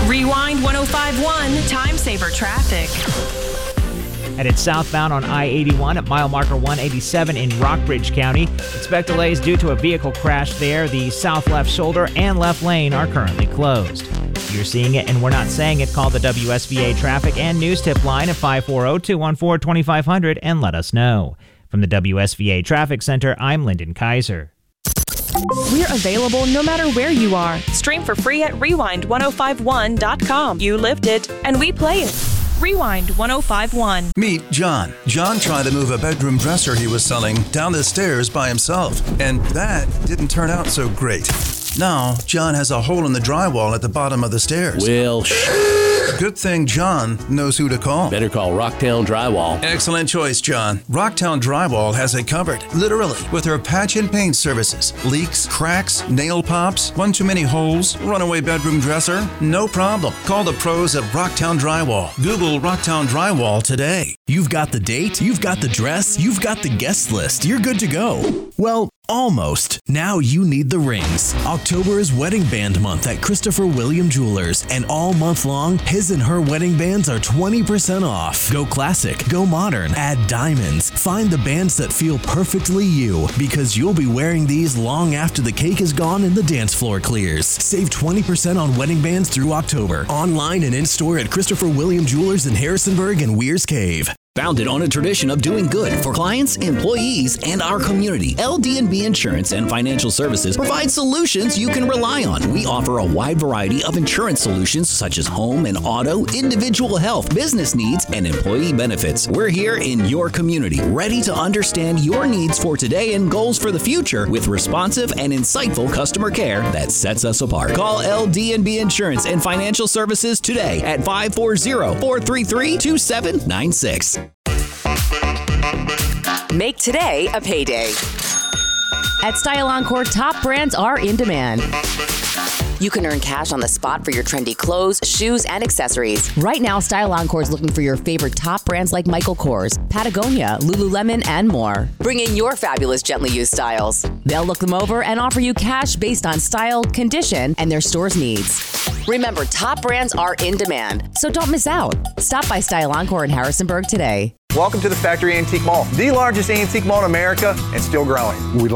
Rewind 105.1 Time Saver Traffic. Headed southbound on I-81 at mile marker 187 in Rockbridge County. Expect delays due to a vehicle crash there. The south left shoulder and left lane are currently closed. If you're seeing it and we're not saying it, call the WSVA traffic and news tip line at 540-214-2500 and let us know. From the WSVA Traffic Center, I'm Lyndon Kaiser. We're available no matter where you are. Stream for free at rewind1051.com. You lived it, and we play it. Rewind 1051. Meet John. John tried to move a bedroom dresser he was selling down the stairs by himself, and that didn't turn out so great. Now, John has a hole in the drywall at the bottom of the stairs. Well, Good thing John knows who to call. better call Rocktown Drywall. Excellent choice, John. Rocktown Drywall has it covered, literally, with their patch and paint services. Leaks, cracks, nail pops, one too many holes, runaway bedroom dresser, no problem. Call the pros at Rocktown Drywall. Google Rocktown Drywall today. You've got the date, you've got the dress, you've got the guest list. You're good to go. Well, almost. Now you need the rings. October is Wedding Band Month at Christopher William Jewelers, and all month long, his and her wedding bands are 20% off. Go classic, go modern, add diamonds. Find the bands that feel perfectly you, because you'll be wearing these long after the cake is gone and the dance floor clears. Save 20% on wedding bands through October. Online and in-store at Christopher William Jewelers in Harrisonburg and Weir's Cave. Founded on a tradition of doing good for clients, employees, and our community, LD&B Insurance and Financial Services provide solutions you can rely on. We offer a wide variety of insurance solutions such as home and auto, individual health, business needs, and employee benefits. We're here in your community, ready to understand your needs for today and goals for the future with responsive and insightful customer care that sets us apart. Call LD&B Insurance and Financial Services today at 540-433-2796. Make today a payday. At Style Encore, top brands are in demand. You can earn cash on the spot for your trendy clothes, shoes, and accessories. Right now, Style Encore is looking for your favorite top brands like Michael Kors, Patagonia, Lululemon, and more. Bring in your fabulous gently used styles. They'll look them over and offer you cash based on style, condition, and their store's needs. Remember, top brands are in demand, so don't miss out. Stop by Style Encore in Harrisonburg today. Welcome to the Factory Antique Mall, the largest antique mall in America and still growing. We